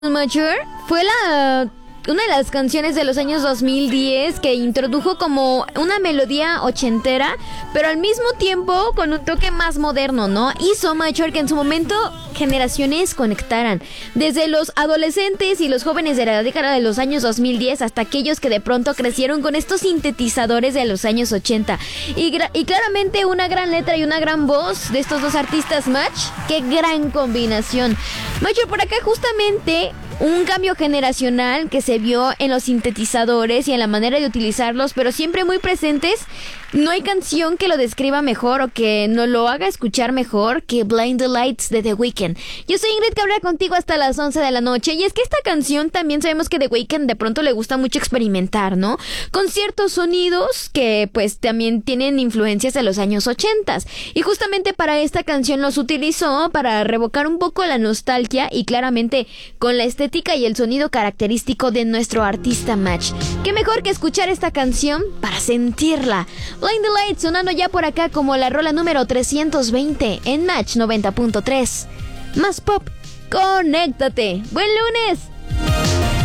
Mature fue una de las canciones de los años 2010 que introdujo como una melodía ochentera, pero al mismo tiempo con un toque más moderno, ¿no? Hizo Mature que en su momento generaciones conectaran, desde los adolescentes y los jóvenes de la década de los años 2010 hasta aquellos que de pronto crecieron con estos sintetizadores de los años 80. Y claramente una gran letra y una gran voz de estos dos artistas match. ¡Qué gran combinación! Mature por acá justamente un cambio generacional que se vio en los sintetizadores y en la manera de utilizarlos, pero siempre muy presentes. No hay canción que lo describa mejor o que nos lo haga escuchar mejor que Blind the Lights de The Weeknd. Yo soy Ingrid Cabrera contigo hasta las 11 de la noche. Y es que esta canción también sabemos que The Weeknd de pronto le gusta mucho experimentar, ¿no? Con ciertos sonidos que pues también tienen influencias de los años 80. Y justamente para esta canción los utilizó para revocar un poco la nostalgia y claramente con la estética y el sonido característico de nuestro artista Match. Qué mejor que escuchar esta canción para sentirla. Blind the Lights sonando ya por acá como la rola número 320 en Match 90.3. Más pop, conéctate. ¡Buen lunes!